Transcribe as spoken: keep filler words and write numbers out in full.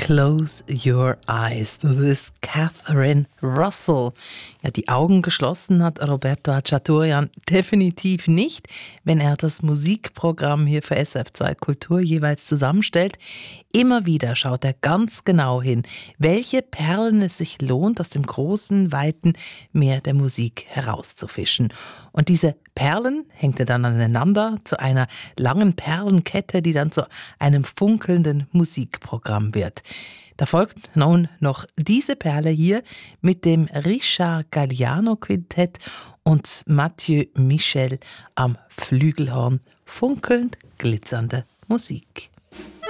Close Your Eyes. Das ist Catherine Russell. Ja, die Augen geschlossen hat Roberto Hachaturian definitiv nicht, wenn er das Musikprogramm hier für S R F zwei Kultur jeweils zusammenstellt. Immer wieder schaut er ganz genau hin, welche Perlen es sich lohnt, aus dem großen, weiten Meer der Musik herauszufischen. Und diese Perlen hängt er dann aneinander zu einer langen Perlenkette, die dann zu einem funkelnden Musikprogramm wird. Da folgt nun noch diese Perle hier mit dem Richard Galliano Quintett und Mathieu Michel am Flügelhorn. Funkelnd glitzernde Musik.